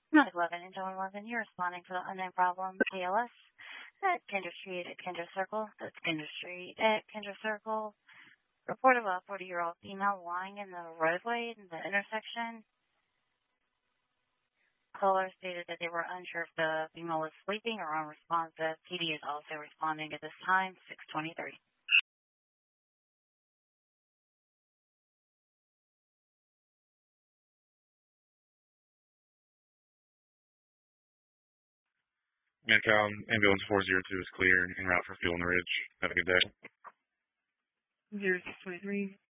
Not 11 and 11, you're responding to the unknown problem, KLS, at Kendra Street at Kendra Circle. That's Kendra Street at Kendra Circle. Report of a 40-year-old female lying in the roadway in the intersection. Caller stated that they were unsure if the female was sleeping or unresponsive. PD is also responding at this time, 6:23. Mancal, ambulance 402 is clear en route for fuel on the ridge. Have a good day. 0623.